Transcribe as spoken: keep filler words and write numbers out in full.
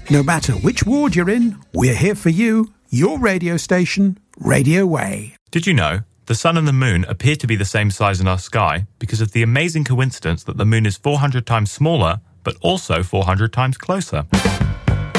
No matter which ward you're in, we're here for you. Your radio station, Radio Way. Did you know the sun and the moon appear to be the same size in our sky because of the amazing coincidence that the moon is four hundred times smaller, but also four hundred times closer?